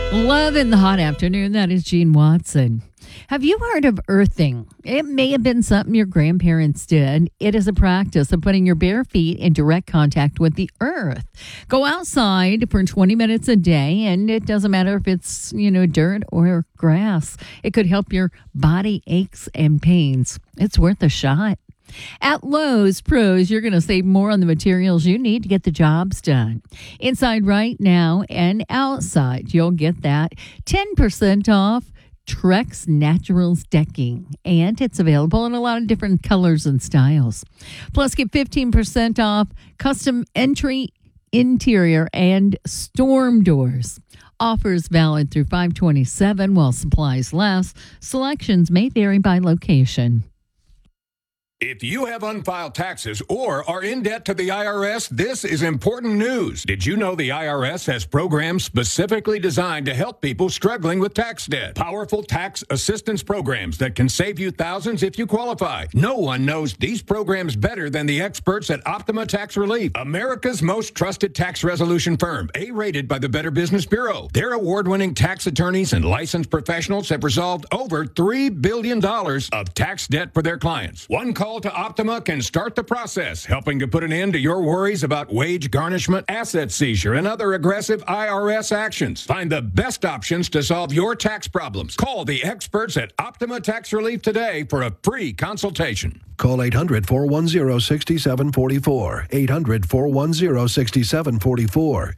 Love in the hot afternoon. That is Gene Watson. Have you heard of earthing? It may have been something your grandparents did. It is a practice of putting your bare feet in direct contact with the earth. Go outside for 20 minutes a day, and it doesn't matter if it's, dirt or grass. It could help your body aches and pains. It's worth a shot. At Lowe's Pros, you're going to save more on the materials you need to get the jobs done. Inside right now and outside, you'll get that 10% off Trex Naturals decking, and it's available in a lot of different colors and styles. Plus, get 15% off custom entry, interior, and storm doors. Offers valid through 5/27 while supplies last. Selections may vary by location. If you have unfiled taxes or are in debt to the IRS, this is important news. Did you know the IRS has programs specifically designed to help people struggling with tax debt? Powerful tax assistance programs that can save you thousands if you qualify. No one knows these programs better than the experts at Optima Tax Relief, America's most trusted tax resolution firm, A-rated by the Better Business Bureau. Their award-winning tax attorneys and licensed professionals have resolved over $3 billion of tax debt for their clients. One call to Optima can start the process, helping to put an end to your worries about wage garnishment, asset seizure, and other aggressive IRS actions. Find the best options to solve your tax problems. Call the experts at Optima Tax Relief today for a free consultation. Call 800-410-6744. 800-410-6744.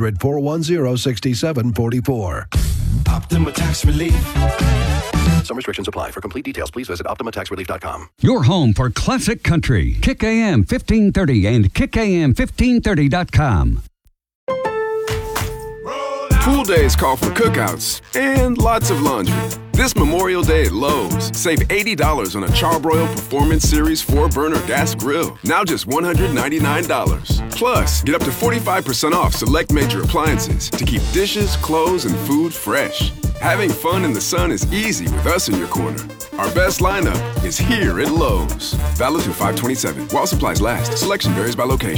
800-410-6744. Optima Tax Relief. Some restrictions apply. For complete details, please visit OptimaTaxRelief.com. Your home for classic country. Kick AM 1530 and KickAM1530.com. Pool days call for cookouts and lots of laundry. This Memorial Day at Lowe's, save $80 on a Charbroil Performance Series 4-burner gas grill. Now just $199. Plus, get up to 45% off select major appliances to keep dishes, clothes, and food fresh. Having fun in the sun is easy with us in your corner. Our best lineup is here at Lowe's. Valid through 5/27. While supplies last. Selection varies by location.